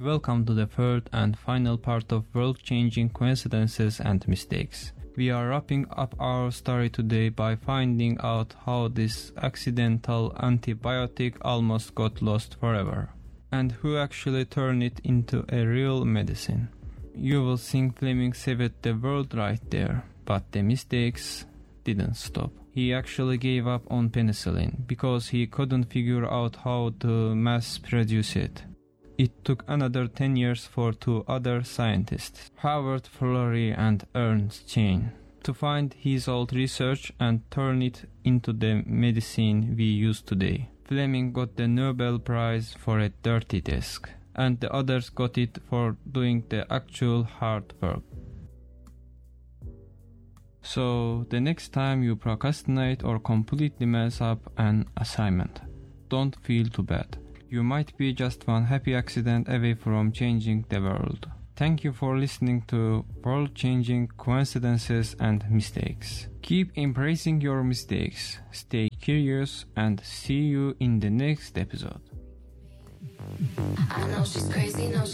Welcome to the third and final part of world-changing coincidences and mistakes. We are wrapping up our story today by finding out how this accidental antibiotic almost got lost forever, and who actually turned it into a real medicine. You will think Fleming saved the world right there, but the mistakes didn't stop. He actually gave up on penicillin because he couldn't figure out how to mass produce it. It took another 10 years for two other scientists, Howard Florey and Ernst Chain, to find his old research and turn it into the medicine we use today. Fleming got the Nobel Prize for a dirty desk, and the others got it for doing the actual hard work. So, the next time you procrastinate or completely mess up an assignment, don't feel too bad. You might be just one happy accident away from changing the world. Thank you for listening to World-Changing Coincidences and Mistakes. Keep embracing your mistakes, stay curious, and see you in the next episode. I know she's crazy, no,